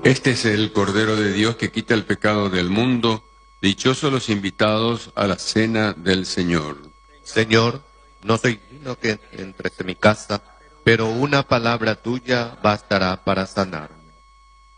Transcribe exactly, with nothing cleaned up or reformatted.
Este es el Cordero de Dios que quita el pecado del mundo. Dichosos los invitados a la cena del Señor. Señor, no soy digno que entres en mi casa, pero una palabra tuya bastará para sanarme.